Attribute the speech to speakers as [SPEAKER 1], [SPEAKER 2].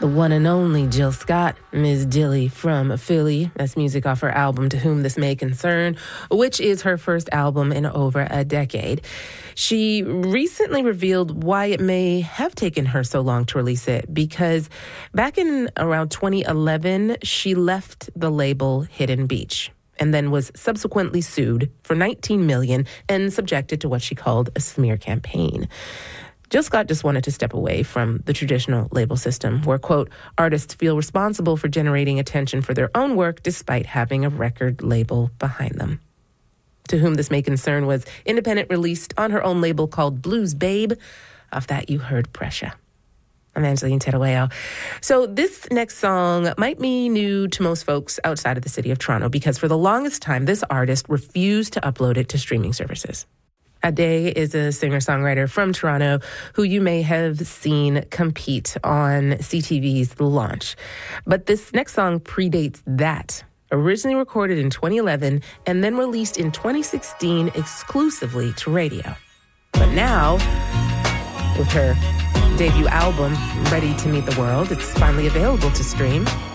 [SPEAKER 1] The one and only Jill Scott, Ms. Dilly from Philly. That's music off her album To Whom This May Concern, which is her first album in over a decade. She recently revealed why it may have taken her so long to release it, because back in around 2011, she left the label Hidden Beach and then was subsequently sued for $19 million and subjected to what she called a smear campaign. Jill Scott just wanted to step away from the traditional label system where, quote, artists feel responsible for generating attention for their own work despite having a record label behind them. To Whom This May Concern was independent released on her own label called Blues Babe. Off that, you heard Pressure. I'm Angeline Terueo. So this next song might be new to most folks outside of the city of Toronto because for the longest time, this artist refused to upload it to streaming services. Ade is a singer-songwriter from Toronto who you may have seen compete on CTV's The Launch. But this next song predates that. Originally recorded in 2011 and then released in 2016 exclusively to radio. But now, with her debut album, Ready to Meet the World, it's finally available to stream.